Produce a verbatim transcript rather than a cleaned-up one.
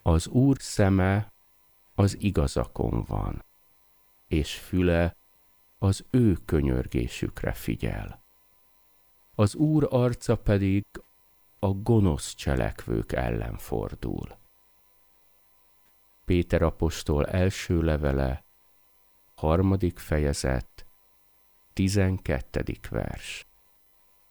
Az Úr szeme az igazakon van, és füle az ő könyörgésükre figyel. Az Úr arca pedig a gonosz cselekvők ellen fordul. Péter apostol első levele, harmadik fejezet, tizenkettedik vers.